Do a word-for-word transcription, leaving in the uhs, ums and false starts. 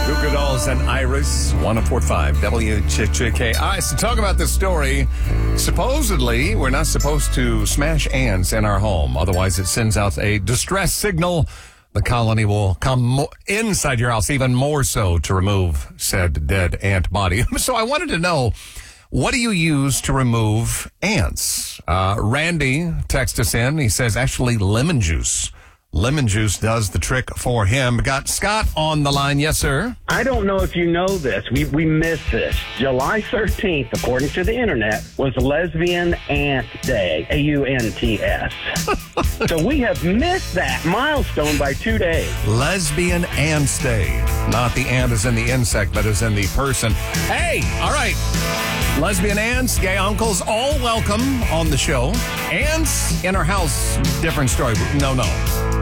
Goo Goo Dolls and Iris, one oh four point five W J K. All right, so talk about this story. Supposedly, we're not supposed to smash ants in our home. Otherwise, it sends out a distress signal. The colony will come mo- inside your house, even more so, to remove said dead ant body. So I wanted to know, what do you use to remove ants? Uh, Randy texted us in. He says, actually, lemon juice. Lemon juice does the trick for him. Got Scott on the line. Yes, sir. I don't know if you know this. We we missed this. July thirteenth, according to the internet, was Lesbian Ant Day. A U N T S. So we have missed that milestone by two days. Lesbian Ants Day. Not the ant as in the insect, but as in the person. Hey, all right. Lesbian aunts, gay uncles, all welcome on the show. Ants in our house, different story. No, no.